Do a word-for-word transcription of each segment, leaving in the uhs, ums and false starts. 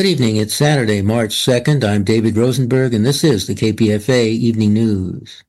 Good evening. It's Saturday, March second. I'm David Rosenberg, and this is the K P F A Evening News.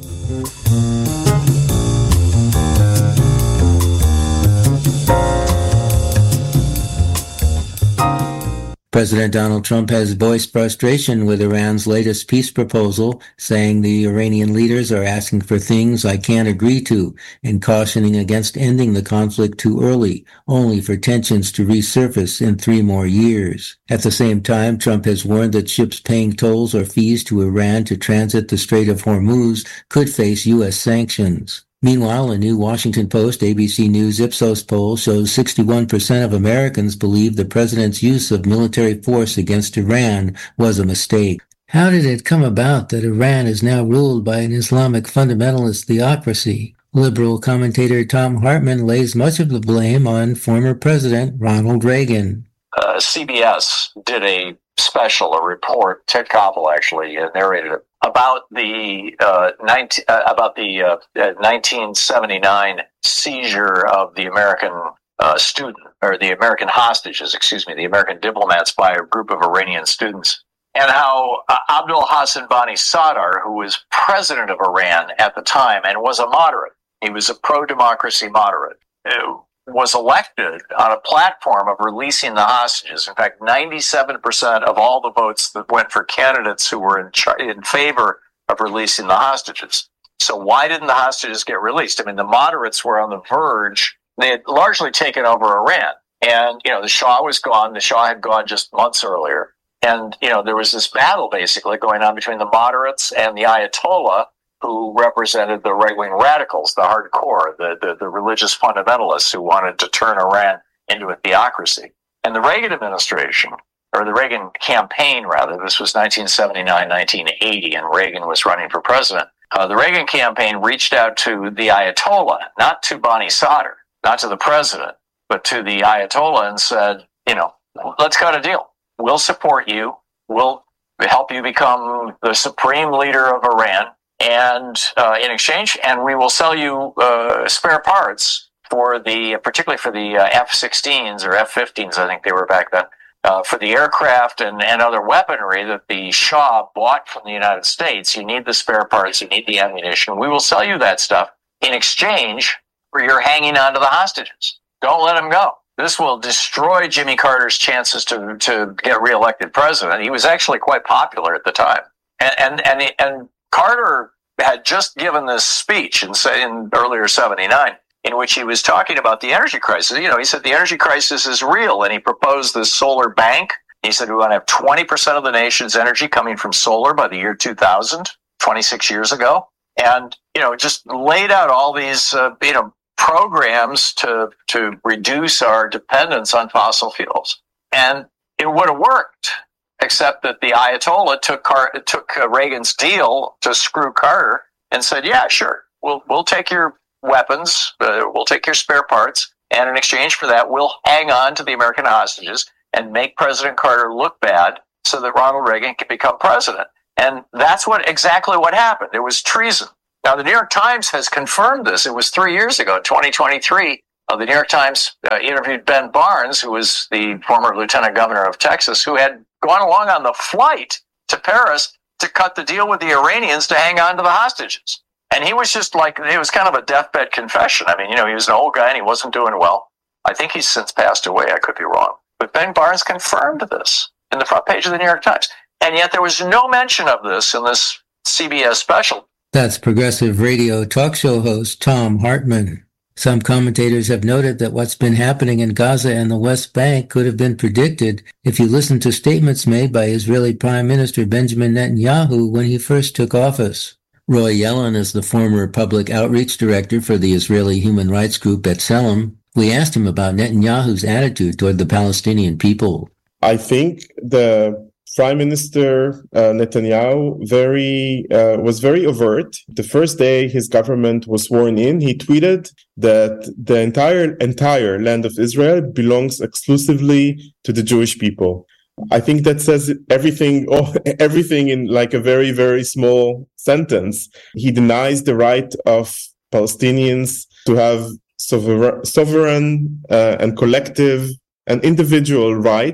President Donald Trump has voiced frustration with Iran's latest peace proposal, saying the Iranian leaders are asking for things I can't agree to, and cautioning against ending the conflict too early, only for tensions to resurface in three more years. At the same time, Trump has warned that ships paying tolls or fees to Iran to transit the Strait of Hormuz could face U S sanctions. Meanwhile, a new Washington Post A B C News Ipsos poll shows sixty-one percent of Americans believe the president's use of military force against Iran was a mistake. How did it come about that Iran is now ruled by an Islamic fundamentalist theocracy? Liberal commentator Thom Hartmann lays much of the blame on former President Ronald Reagan. Uh, C B S did a special, a report, Ted Koppel actually uh, narrated it, about the uh, nineteen, uh, about the uh, uh, nineteen seventy-nine seizure of the American uh, student, or the American hostages, excuse me, the American diplomats by a group of Iranian students, and how uh, Abdul Hassan Bani Sadr, who was president of Iran at the time and was a moderate, he was a pro-democracy moderate, uh, was elected on a platform of releasing the hostages. In fact, ninety-seven percent of all the votes that went for candidates who were in, ch- in favor of releasing the hostages. So why didn't the hostages get released? I mean, the moderates were on the verge. They had largely taken over Iran. And, you know, the Shah was gone. The Shah had gone just months earlier. And, you know, there was this battle basically going on between the moderates and the Ayatollah, who represented the right-wing radicals, the hardcore, the, the, the religious fundamentalists who wanted to turn Iran into a theocracy. And the Reagan administration, or the Reagan campaign, rather, this was nineteen seventy-nine, nineteen eighty, and Reagan was running for president. Uh, the Reagan campaign reached out to the Ayatollah, not to Bani Sadr, not to the president, but to the Ayatollah and said, you know, let's cut a deal. We'll support you. We'll help you become the supreme leader of Iran. And uh, in exchange, and we will sell you uh, spare parts for the, particularly for the uh, F sixteens or F fifteens, I think they were back then, uh, for the aircraft and, and other weaponry that the Shah bought from the United States. You need the spare parts, you need the ammunition. We will sell you that stuff in exchange for your hanging on to the hostages. Don't let them go. This will destroy Jimmy Carter's chances to to get reelected president. He was actually quite popular at the time, and and and. and Carter had just given this speech in, in earlier seventy-nine, in which he was talking about the energy crisis. You know, he said the energy crisis is real, and he proposed this solar bank. He said we want to have twenty percent of the nation's energy coming from solar by the year two thousand, twenty-six years ago. And, you know, just laid out all these, uh, you know, programs to, to reduce our dependence on fossil fuels. And it would have worked, except that the Ayatollah took Car- took uh, Reagan's deal to screw Carter and said, yeah, sure, we'll we'll take your weapons, uh, we'll take your spare parts, and in exchange for that, we'll hang on to the American hostages and make President Carter look bad so that Ronald Reagan can become president. And that's what exactly what happened. It was treason. Now, the New York Times has confirmed this. It was three years ago, twenty twenty-three. Uh, the New York Times uh, interviewed Ben Barnes, who was the former lieutenant governor of Texas, who had gone along on the flight to Paris to cut the deal with the Iranians to hang on to the hostages. And he was just like, it was kind of a deathbed confession. I mean, you know, he was an old guy and he wasn't doing well. I think he's since passed away. I could be wrong. But Ben Barnes confirmed this in the front page of the New York Times. And yet there was no mention of this in this C B S special. That's progressive radio talk show host Thom Hartmann. Some commentators have noted that what's been happening in Gaza and the West Bank could have been predicted if you listen to statements made by Israeli Prime Minister Benjamin Netanyahu when he first took office. Roy Yellen is the former public outreach director for the Israeli human rights group B'Tselem. We asked him about Netanyahu's attitude toward the Palestinian people. I think the Prime Minister uh, Netanyahu very uh, was very overt. The first day his government was sworn in, he tweeted that the entire entire land of Israel belongs exclusively to the Jewish people. I think that says everything, oh, everything in like a very, very small sentence. He denies the right of Palestinians to have sovereign, sovereign uh, and collective and individual rights.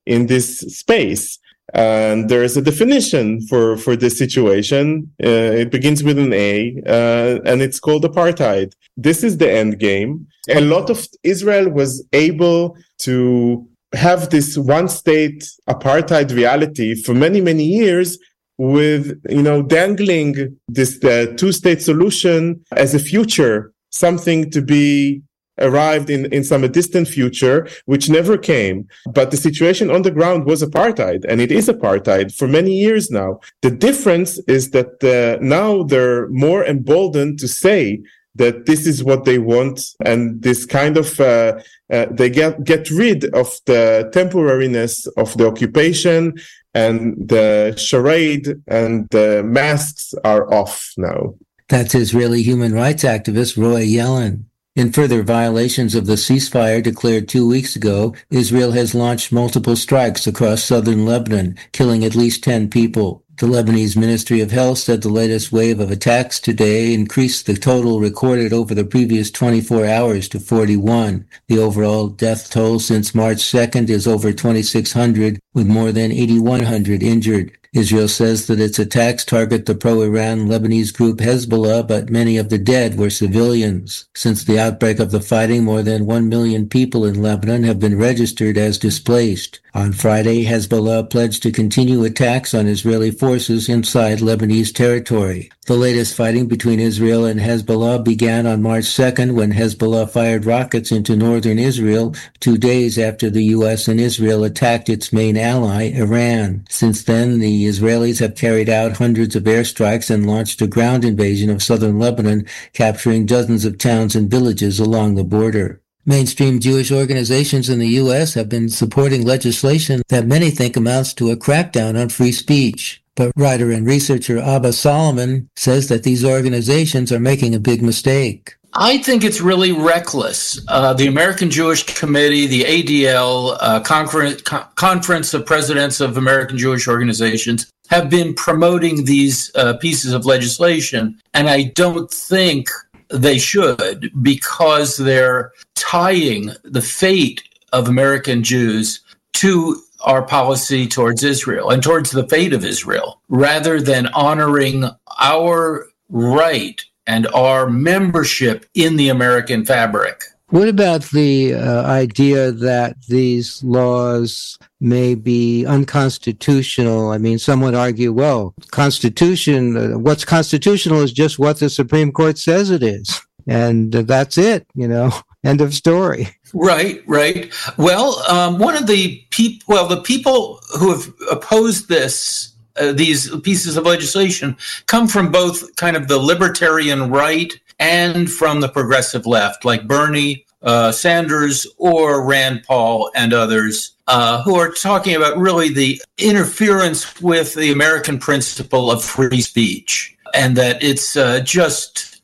in this space. And there is a definition for, for this situation. Uh, it begins with an A, uh, and it's called apartheid. This is the end game. A lot of Israel was able to have this one state apartheid reality for many, many years, with, you know, dangling this the two state solution as a future, something to be arrived in, in some distant future, which never came. But the situation on the ground was apartheid, and it is apartheid for many years now. The difference is that uh, now they're more emboldened to say that this is what they want, and this kind of uh, uh, they get get rid of the temporariness of the occupation, and the charade and the masks are off now. That's Israeli human rights activist Roy Yellen. In further violations of the ceasefire declared two weeks ago, Israel has launched multiple strikes across southern Lebanon, killing at least ten people. The Lebanese Ministry of Health said the latest wave of attacks today increased the total recorded over the previous twenty-four hours to forty-one. The overall death toll since March second is over twenty-six hundred, with more than eighty-one hundred injured. Israel says that its attacks target the pro-Iran Lebanese group Hezbollah, but many of the dead were civilians. Since the outbreak of the fighting, more than one million people in Lebanon have been registered as displaced. On Friday, Hezbollah pledged to continue attacks on Israeli forces inside Lebanese territory. The latest fighting between Israel and Hezbollah began on March second when Hezbollah fired rockets into northern Israel two days after the U S and Israel attacked its main ally, Iran. Since then, the Israelis have carried out hundreds of airstrikes and launched a ground invasion of southern Lebanon, capturing dozens of towns and villages along the border. Mainstream Jewish organizations in the U S have been supporting legislation that many think amounts to a crackdown on free speech. But writer and researcher Abba Solomon says that these organizations are making a big mistake. I think it's really reckless. Uh, the American Jewish Committee, the A D L, uh, Conference, Con- Conference of Presidents of American Jewish Organizations have been promoting these uh, pieces of legislation, and I don't think they should, because they're tying the fate of American Jews to our policy towards Israel and towards the fate of Israel, rather than honoring our right and our membership in the American fabric. What about the uh, idea that these laws may be unconstitutional? I mean, some would argue, well, Constitution, uh, what's constitutional is just what the Supreme Court says it is. And uh, that's it, you know, end of story. Right, right. Well, um, one of the people, well, the people who have opposed this, uh, these pieces of legislation, come from both kind of the libertarian right and from the progressive left, like Bernie uh, Sanders or Rand Paul and others, uh, who are talking about really the interference with the American principle of free speech, and that it's uh, just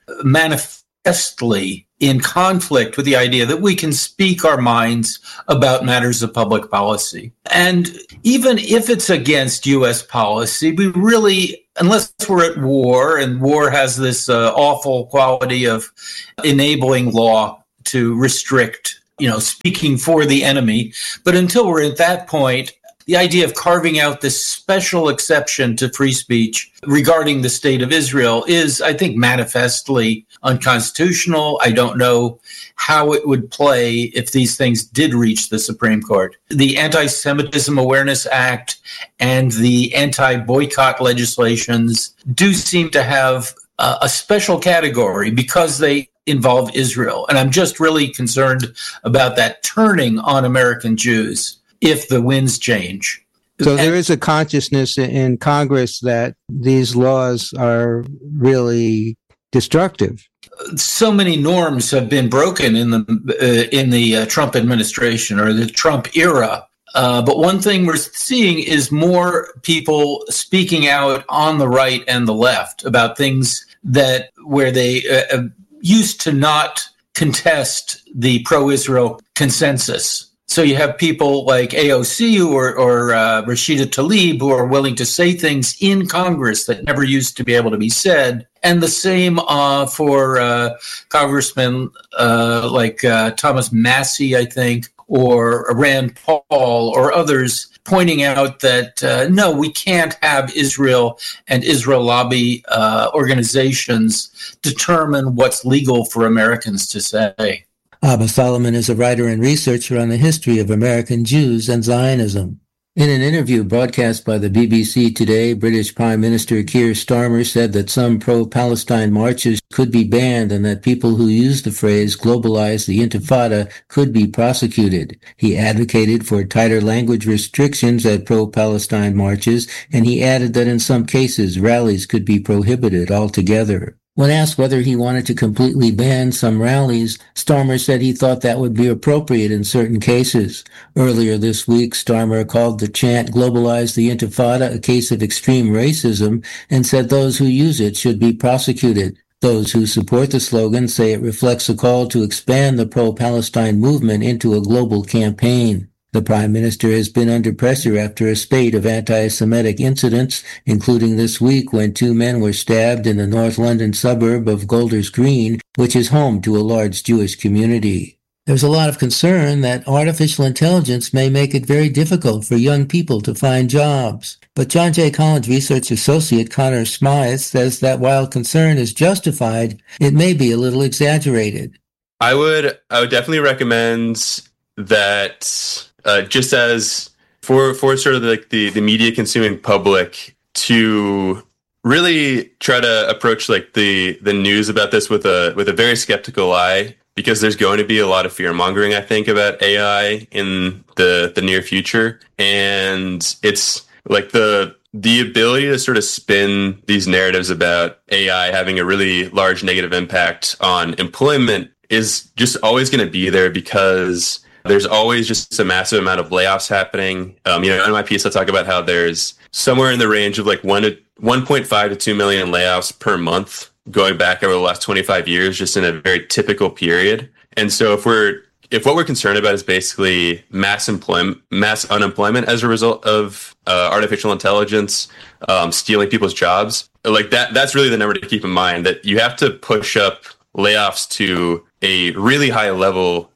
manifestly in conflict with the idea that we can speak our minds about matters of public policy. And even if it's against U S policy, we really, unless we're at war, and war has this uh, awful quality of enabling law to restrict, you know, speaking for the enemy. But until we're at that point, the idea of carving out this special exception to free speech regarding the state of Israel is, I think, manifestly unconstitutional. I don't know how it would play if these things did reach the Supreme Court. The Anti-Semitism Awareness Act and the anti-boycott legislations do seem to have uh, a special category because they involve Israel. And I'm just really concerned about that turning on American Jews if the winds change. So there is a consciousness in Congress that these laws are really destructive. So many norms have been broken in the uh, in the uh, Trump administration or the Trump era. Uh, but one thing we're seeing is more people speaking out on the right and the left about things that where they uh, used to not contest the pro-Israel consensus. So you have people like A O C or, or uh, Rashida Tlaib who are willing to say things in Congress that never used to be able to be said. And the same uh, for uh, congressmen uh, like uh, Thomas Massie, I think, or Rand Paul or others pointing out that, uh, no, we can't have Israel and Israel lobby uh, organizations determine what's legal for Americans to say. Abba Solomon is a writer and researcher on the history of American Jews and Zionism. In an interview broadcast by the B B C today, British Prime Minister Keir Starmer said that some pro-Palestine marches could be banned and that people who use the phrase globalize the Intifada could be prosecuted. He advocated for tighter language restrictions at pro-Palestine marches, and he added that in some cases rallies could be prohibited altogether. When asked whether he wanted to completely ban some rallies, Starmer said he thought that would be appropriate in certain cases. Earlier this week, Starmer called the chant "Globalize the Intifada" a case of extreme racism and said those who use it should be prosecuted. Those who support the slogan say it reflects a call to expand the pro-Palestine movement into a global campaign. The Prime Minister has been under pressure after a spate of anti-Semitic incidents, including this week when two men were stabbed in the North London suburb of Golders Green, which is home to a large Jewish community. There's a lot of concern that artificial intelligence may make it very difficult for young people to find jobs. But John Jay College Research Associate Connor Smythe says that while concern is justified, it may be a little exaggerated. I would, I would definitely recommend that Uh, just as for for sort of like the, the media consuming public to really try to approach like the the news about this with a with a very skeptical eye, because there's going to be a lot of fear mongering, I think, about A I in the the near future, and it's like the the ability to sort of spin these narratives about A I having a really large negative impact on employment is just always going to be there, because there's always just a massive amount of layoffs happening. Um, you know, in my piece, I talk about how there's somewhere in the range of like one to one point five to two million layoffs per month going back over the last twenty-five years, just in a very typical period. And so if we're if what we're concerned about is basically mass employment, mass unemployment as a result of uh, artificial intelligence um, stealing people's jobs, like that, that's really the number to keep in mind, that you have to push up layoffs to a really high level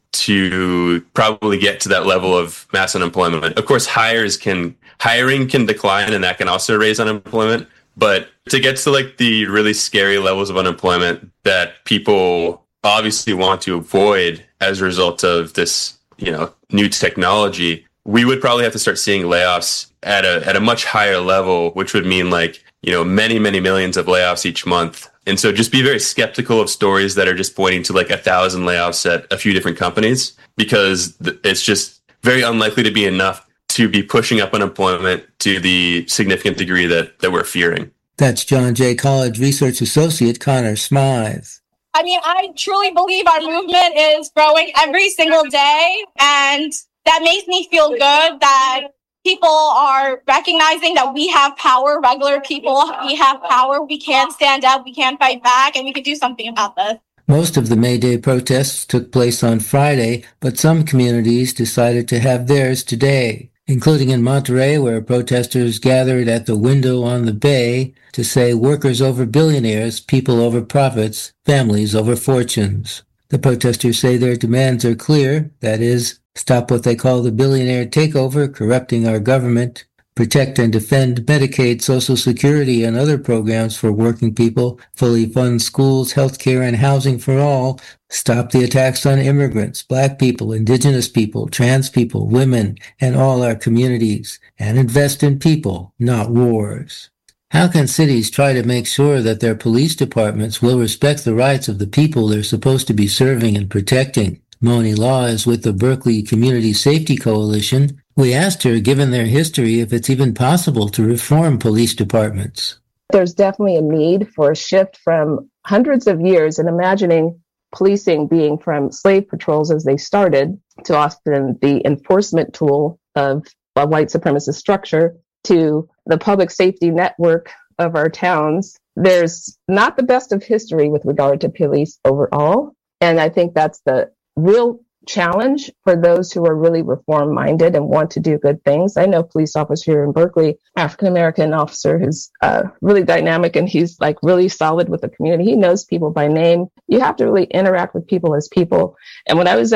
to probably get to that level of mass unemployment. Of course, hires can hiring can decline, and that can also raise unemployment. But to get to like the really scary levels of unemployment that people obviously want to avoid as a result of this, you know, new technology, we would probably have to start seeing layoffs at a at a much higher level, which would mean like, you know, many, many millions of layoffs each month. And so just be very skeptical of stories that are just pointing to like a thousand layoffs at a few different companies, because th- it's just very unlikely to be enough to be pushing up unemployment to the significant degree that, that we're fearing. That's John Jay College Research Associate Connor Smythe. I mean, I truly believe our movement is growing every single day, and that makes me feel good that people are recognizing that we have power, regular people, we have power, we can stand up, we can fight back, and we can do something about this. Most of the May Day protests took place on Friday, but some communities decided to have theirs today, including in Monterey, where protesters gathered at the window on the bay to say workers over billionaires, people over profits, families over fortunes. The protesters say their demands are clear, that is, stop what they call the billionaire takeover, corrupting our government, protect and defend Medicaid, Social Security, and other programs for working people, fully fund schools, healthcare, and housing for all, stop the attacks on immigrants, black people, indigenous people, trans people, women, and all our communities, and invest in people, not wars. How can cities try to make sure that their police departments will respect the rights of the people they're supposed to be serving and protecting? Moni Law is with the Berkeley Community Safety Coalition. We asked her, given their history, if it's even possible to reform police departments. There's definitely a need for a shift from hundreds of years and imagining policing being from slave patrols as they started to often the enforcement tool of a white supremacist structure to the public safety network of our towns. There's not the best of history with regard to police overall. And I think that's the real challenge for those who are really reform minded and want to do good things. I know a police officer here in Berkeley, African-American officer who's uh, really dynamic, and he's like really solid with the community. He knows people by name. You have to really interact with people as people. And when I was out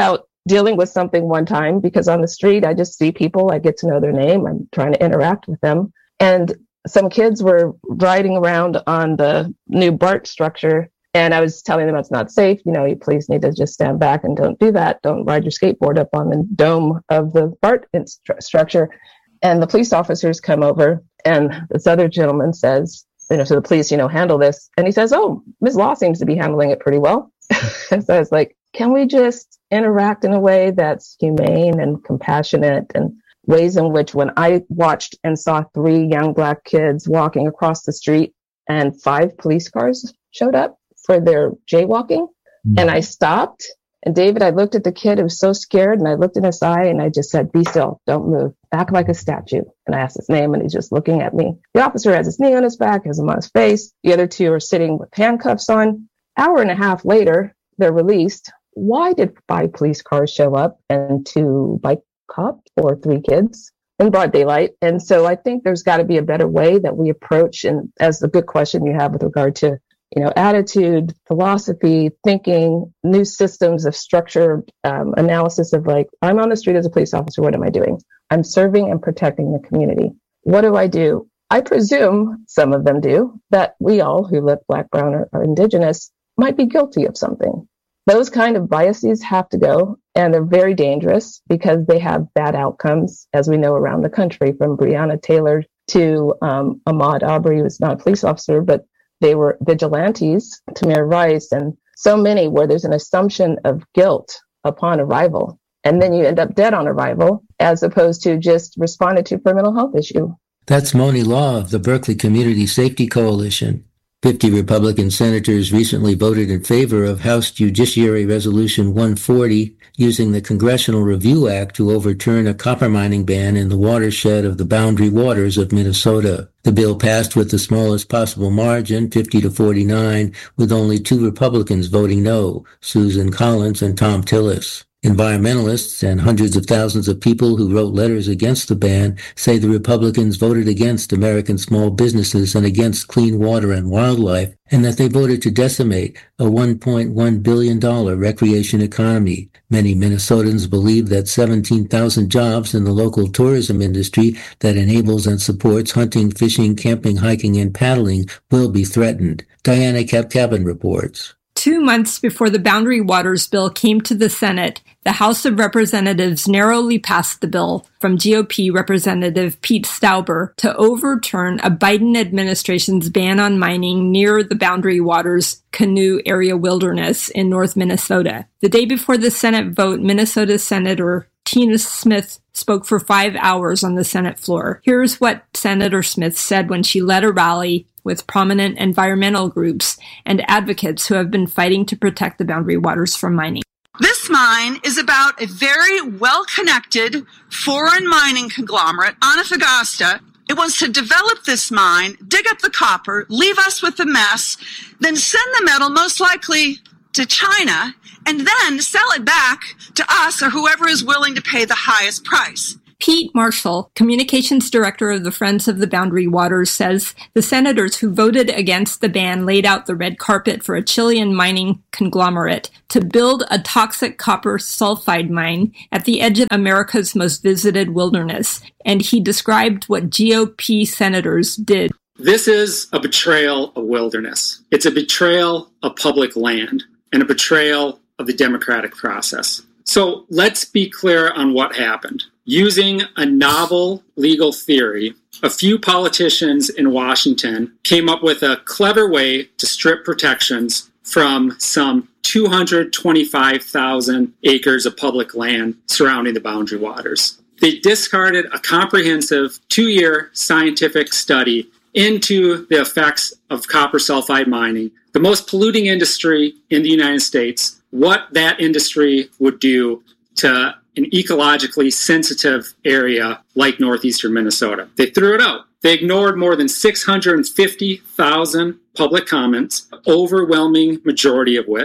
dealing with something one time because on the street, I just see people, I get to know their name, I'm trying to interact with them. And some kids were riding around on the new BART structure. And I was telling them it's not safe. You know, you please need to just stand back and don't do that. Don't ride your skateboard up on the dome of the BART instru- structure. And the police officers come over and this other gentleman says, you know, so the police, you know, handle this. And he says, oh, Miz Law seems to be handling it pretty well. So I was like, can we just interact in a way that's humane and compassionate, and ways in which when I watched and saw three young Black kids walking across the street and five police cars showed up for their jaywalking, mm-hmm. and I stopped. And David, I looked at the kid who was so scared, and I looked in his eye and I just said, be still, don't move, act like a statue. And I asked his name and he's just looking at me. The officer has his knee on his back, has him on his face. The other two are sitting with handcuffs on. Hour and a half later, they're released. Why did five police cars show up and two bike cops or three kids in broad daylight? And so I think there's got to be a better way that we approach, and as the good question you have with regard to, you know, attitude, philosophy, thinking, new systems of structure, um, analysis of like, I'm on the street as a police officer. What am I doing? I'm serving and protecting the community. What do I do? I presume some of them do, that we all who live Black, brown, or, or indigenous might be guilty of something. Those kind of biases have to go, and they're very dangerous because they have bad outcomes, as we know around the country, from Breonna Taylor to um, Ahmaud Arbery, who was not a police officer, but they were vigilantes, Tamir Rice, and so many where there's an assumption of guilt upon arrival. And then you end up dead on arrival, as opposed to just responded to for a mental health issue. That's Moni Law of the Berkeley Community Safety Coalition. fifty Republican senators recently voted in favor of House Judiciary Resolution one forty, using the Congressional Review Act to overturn a copper mining ban in the watershed of the Boundary Waters of Minnesota. The bill passed with the smallest possible margin, fifty to forty-nine, with only two Republicans voting no, Susan Collins and Tom Tillis. Environmentalists and hundreds of thousands of people who wrote letters against the ban say the Republicans voted against American small businesses and against clean water and wildlife, and that they voted to decimate a one point one billion dollars recreation economy. Many Minnesotans believe that seventeen thousand jobs in the local tourism industry that enables and supports hunting, fishing, camping, hiking, and paddling will be threatened. Diana Kapkabin reports. Two months before the Boundary Waters bill came to the Senate, the House of Representatives narrowly passed the bill from G O P Representative Pete Stauber to overturn a Biden administration's ban on mining near the Boundary Waters Canoe Area Wilderness in North Minnesota. The day before the Senate vote, Minnesota Senator Tina Smith spoke for five hours on the Senate floor. Here's what Senator Smith said when she led a rally with prominent environmental groups and advocates who have been fighting to protect the Boundary Waters from mining. This mine is about a very well-connected foreign mining conglomerate, Antofagasta. It wants to develop this mine, dig up the copper, leave us with the mess, then send the metal most likely to China, and then sell it back to us or whoever is willing to pay the highest price. Pete Marshall, communications director of the Friends of the Boundary Waters, says the senators who voted against the ban laid out the red carpet for a Chilean mining conglomerate to build a toxic copper sulfide mine at the edge of America's most visited wilderness. And he described what G O P senators did. This is a betrayal of wilderness. It's a betrayal of public land and a betrayal of the democratic process. So let's be clear on what happened. Using a novel legal theory, a few politicians in Washington came up with a clever way to strip protections from some two hundred twenty-five thousand acres of public land surrounding the Boundary Waters. They discarded a comprehensive two-year scientific study into the effects of copper sulfide mining, the most polluting industry in the United States, what that industry would do to an ecologically sensitive area like northeastern Minnesota. They threw it out. They ignored more than six hundred fifty thousand public comments, overwhelming majority of which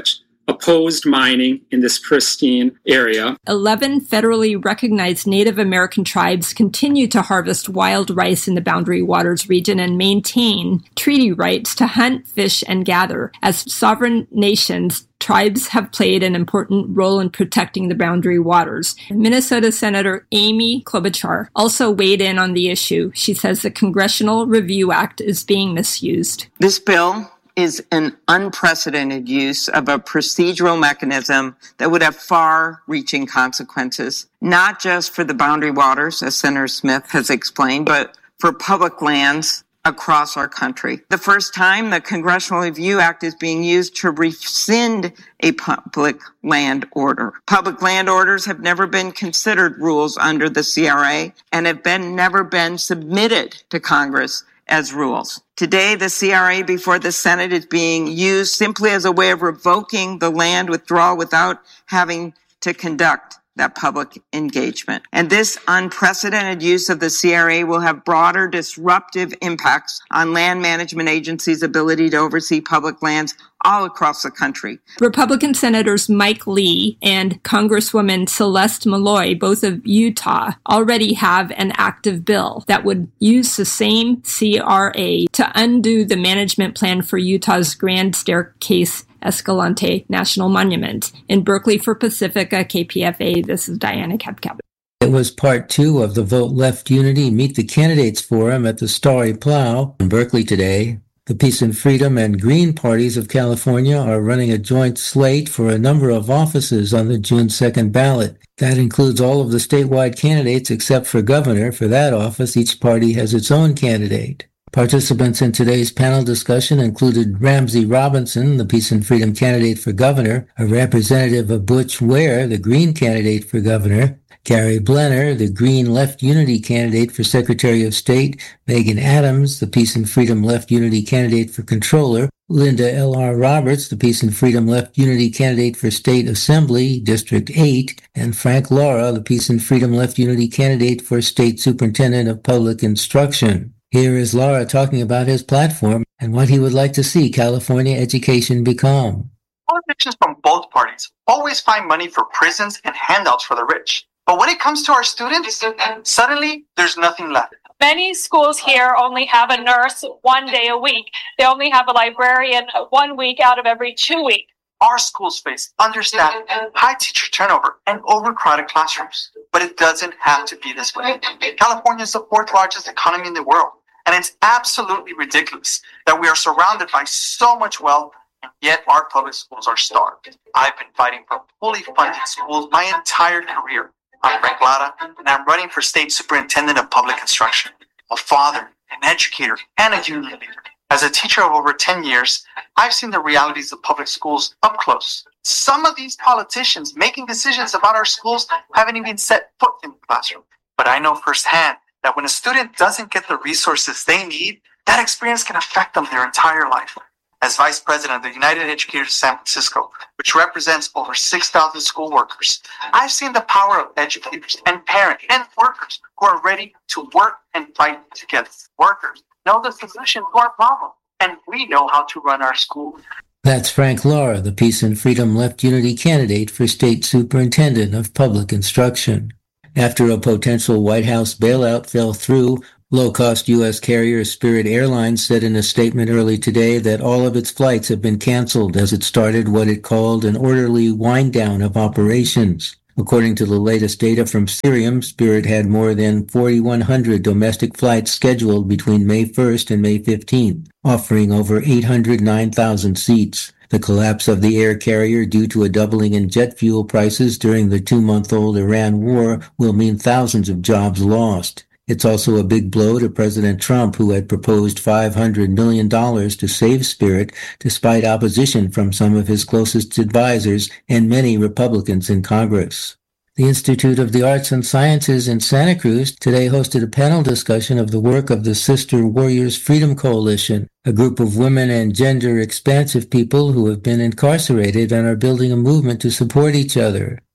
opposed mining in this pristine area. Eleven federally recognized Native American tribes continue to harvest wild rice in the Boundary Waters region and maintain treaty rights to hunt, fish, and gather. As sovereign nations, tribes have played an important role in protecting the Boundary Waters. Minnesota Senator Amy Klobuchar also weighed in on the issue. She says the Congressional Review Act is being misused. This bill is an unprecedented use of a procedural mechanism that would have far-reaching consequences, not just for the Boundary Waters, as Senator Smith has explained, but for public lands across our country. The first time the Congressional Review Act is being used to rescind a public land order. Public land orders have never been considered rules under the C R A and have been never been submitted to Congress as rules. Today, the C R A before the Senate is being used simply as a way of revoking the land withdrawal without having to conduct that public engagement. And this unprecedented use of the C R A will have broader disruptive impacts on land management agencies' ability to oversee public lands all across the country. Republican Senators Mike Lee and Congresswoman Celeste Malloy, both of Utah, already have an active bill that would use the same C R A to undo the management plan for Utah's Grand Staircase Escalante National Monument. In Berkeley for Pacifica, K P F A, this is Diana Kapkap. It was part two of the Vote Left Unity Meet the Candidates Forum at the Starry Plow in Berkeley today. The Peace and Freedom and Green parties of California are running a joint slate for a number of offices on the June second ballot. That includes all of the statewide candidates except for governor. For that office, each party has its own candidate. Participants in today's panel discussion included Ramsey Robinson, the Peace and Freedom candidate for governor, a representative of Butch Ware, the Green candidate for governor, Gary Blenner, the Green Left Unity candidate for Secretary of State, Megan Adams, the Peace and Freedom Left Unity candidate for controller, Linda L R. Roberts, the Peace and Freedom Left Unity candidate for State Assembly, District eight, and Frank Laura, the Peace and Freedom Left Unity candidate for State Superintendent of Public Instruction. Here is Laura talking about his platform and what he would like to see California education become. Politicians from both parties always find money for prisons and handouts for the rich. But when it comes to our students, suddenly there's nothing left. Many schools here only have a nurse one day a week. They only have a librarian one week out of every two weeks. Our schools face understaffed, high teacher turnover, and overcrowded classrooms. But it doesn't have to be this way. California is the fourth largest economy in the world. And it's absolutely ridiculous that we are surrounded by so much wealth, and yet our public schools are starved. I've been fighting for fully funded schools my entire career. I'm Frank Lara, and I'm running for State Superintendent of Public Instruction, a father, an educator, and a union leader. As a teacher of over ten years, I've seen the realities of public schools up close. Some of these politicians making decisions about our schools haven't even set foot in the classroom. But I know firsthand that when a student doesn't get the resources they need, that experience can affect them their entire life. As Vice President of the United Educators of San Francisco, which represents over six thousand school workers, I've seen the power of educators and parents and workers who are ready to work and fight together. Workers know the solution to our problem, and we know how to run our school. That's Frank Laura, the Peace and Freedom Left Unity candidate for State Superintendent of Public Instruction. After a potential White House bailout fell through, low-cost U S carrier Spirit Airlines said in a statement early today that all of its flights have been canceled as it started what it called an orderly wind-down of operations. According to the latest data from Cirium, Spirit had more than forty-one hundred domestic flights scheduled between May first and May fifteenth, offering over eight hundred nine thousand seats. The collapse of the air carrier due to a doubling in jet fuel prices during the two-month-old Iran war will mean thousands of jobs lost. It's also a big blow to President Trump, who had proposed five hundred million dollars to save Spirit, despite opposition from some of his closest advisors and many Republicans in Congress. The Institute of the Arts and Sciences in Santa Cruz today hosted a panel discussion of the work of the Sister Warriors Freedom Coalition, a group of women and gender-expansive people who have been incarcerated and are building a movement to support each other.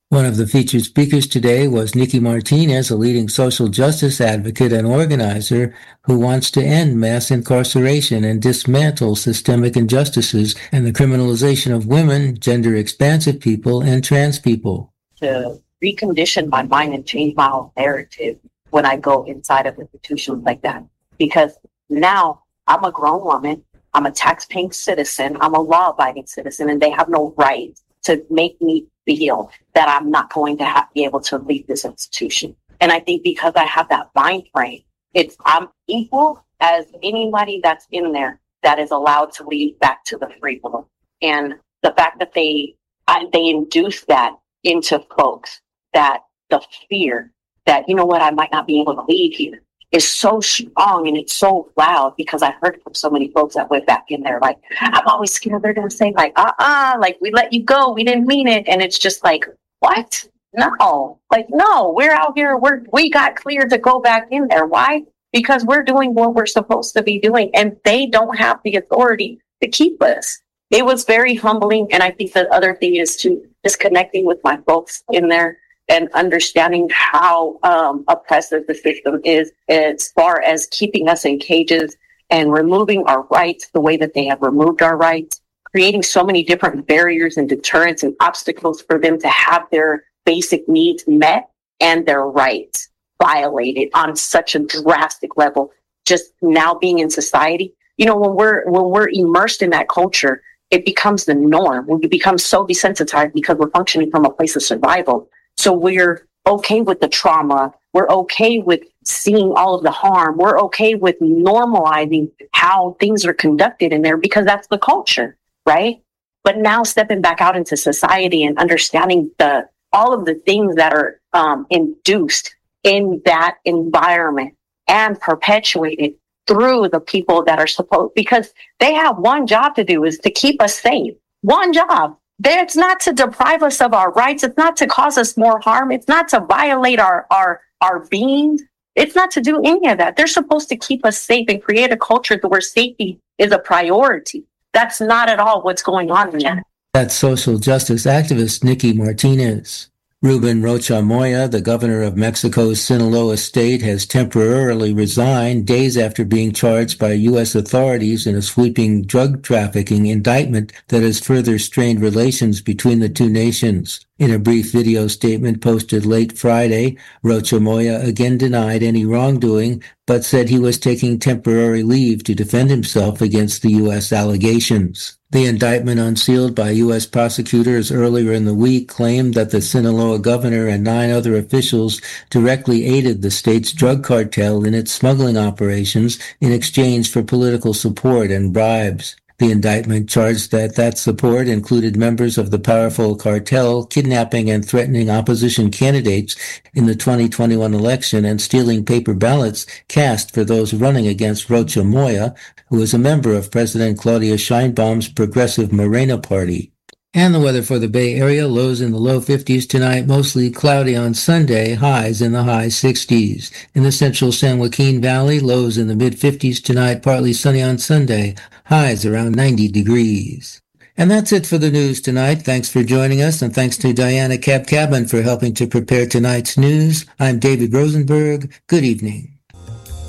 One of the featured speakers today was Nikki Martinez, a leading social justice advocate and organizer who wants to end mass incarceration and dismantle systemic injustices and the criminalization of women, gender-expansive people, and trans people. To recondition my mind and change my whole narrative when I go inside of institutions like that. Because now I'm a grown woman, I'm a tax-paying citizen, I'm a law-abiding citizen, and they have no right to make me feel that I'm not going to have, be able to leave this institution. And I think because I have that mind frame, it's I'm equal as anybody that's in there that is allowed to leave back to the free world. And the fact that they I, they induce that into folks, that the fear that, you know what, I might not be able to leave here is so strong and it's so loud, because I heard from so many folks that went back in there like, I'm always scared they're going to say like, uh-uh, like we let you go, we didn't mean it. And it's just like, what? No, like, no, we're out here, we're, we got cleared to go back in there. Why? Because we're doing what we're supposed to be doing, and they don't have the authority to keep us. It was very humbling. And I think the other thing is to just connecting with my folks in there and understanding how um, oppressive the system is as far as keeping us in cages and removing our rights the way that they have removed our rights, creating so many different barriers and deterrents and obstacles for them to have their basic needs met and their rights violated on such a drastic level. Just now being in society, you know, when we're when we're immersed in that culture, it becomes the norm. We become so desensitized because we're functioning from a place of survival. So we're okay with the trauma. We're okay with seeing all of the harm. We're okay with normalizing how things are conducted in there because that's the culture, right? But now stepping back out into society and understanding the all of the things that are um, induced in that environment and perpetuated through the people that are supposed, because they have one job to do, is to keep us safe. One job. It's not to deprive us of our rights. It's not to cause us more harm. It's not to violate our, our, our beings. It's not to do any of that. They're supposed to keep us safe and create a culture where safety is a priority. That's not at all what's going on in there. That's social justice activist Nikki Martinez. Ruben Rocha Moya, the governor of Mexico's Sinaloa state, has temporarily resigned days after being charged by U S authorities in a sweeping drug trafficking indictment that has further strained relations between the two nations. In a brief video statement posted late Friday, Rocha Moya again denied any wrongdoing, but said he was taking temporary leave to defend himself against the U S allegations. The indictment unsealed by U S prosecutors earlier in the week claimed that the Sinaloa governor and nine other officials directly aided the state's drug cartel in its smuggling operations in exchange for political support and bribes. The indictment charged that that support included members of the powerful cartel kidnapping and threatening opposition candidates in the twenty twenty-one election and stealing paper ballots cast for those running against Rocha Moya, who is a member of President Claudia Sheinbaum's Progressive Morena Party. And the weather for the Bay Area, lows in the low fifties tonight, mostly cloudy on Sunday, highs in the high sixties. In the central San Joaquin Valley, lows in the mid fifties tonight, partly sunny on Sunday, highs around ninety degrees. And that's it for the news tonight. Thanks for joining us, and thanks to Diana Kapkaban for helping to prepare tonight's news. I'm David Rosenberg. Good evening.